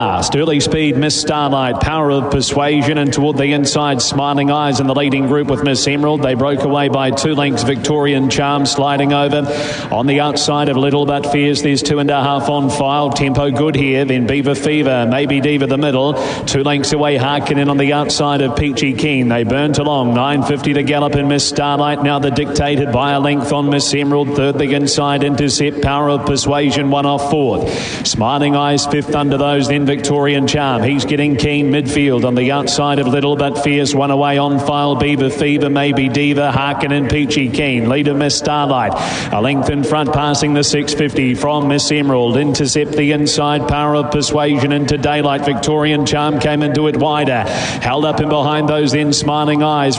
Early speed, Miss Starlight, Power of Persuasion, and toward the inside, Smiling Eyes in the leading group with Miss Emerald. They broke away by 2 lengths. Victorian Charm sliding over. On the outside of Little But Fierce, there's 2.5 on file. Tempo good here, then Beaver Fever, maybe Diva the middle. 2 lengths away, Harkonnen on the outside of Peachy Keen. They burnt along, 9.50 to gallop in Miss Starlight. Now the Dictated by a length on Miss Emerald. Third the inside, Intercept, Power of Persuasion, 1 off fourth. Smiling Eyes fifth under those, then Victorian Charm. He's getting keen midfield on the outside of Little But Fierce. 1 away on file, Beaver Fever, maybe Diva, Harkonnen, Peachy Keen. Leader Miss Starlight. A length in front, passing the 6.50 from Miss Emerald. Intercept the inside, Power of Persuasion into Daylight. Victorian Charm came into it wider. Held up in behind those, then Smiling Eyes.